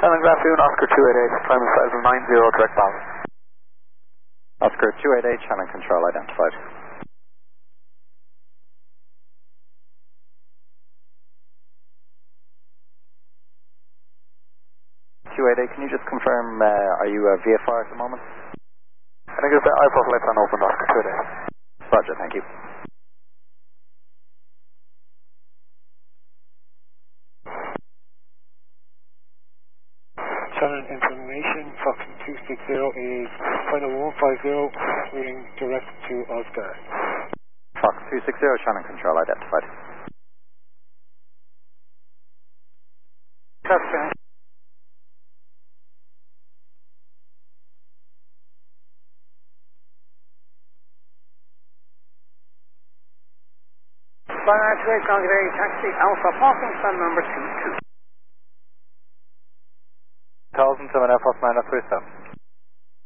Shannon Graffoon, Oscar 288, climbing 5090, direct bow. Oscar 288, Shannon control identified. Can you just confirm, are you VFR at the moment? I think it's the iPod lights on open, Oscar 288. Roger, thank you. Shannon information, Fox 260 is final 150, reading direct to Oscar. Fox 260, Shannon control identified. Captain. Flight RTA, Calgary, taxi, Alpha, parking, stand number 22. 1007 Air Force 9 3 stop.